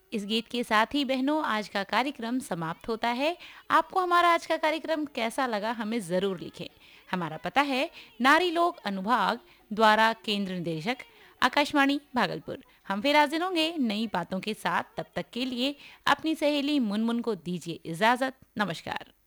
इस गीत के साथ ही बहनों आज का कार्यक्रम समाप्त होता है। आपको हमारा आज का कार्यक्रम कैसा लगा हमें ज़रूर लिखें। हमारा पता है नारी लोक अनुभाग द्वारा केंद्र निदेशक आकाशवाणी भागलपुर। हम फिर हाजिर होंगे नई बातों के साथ। तब तक के लिए अपनी सहेली मुनमुन को दीजिए इजाज़त। नमस्कार।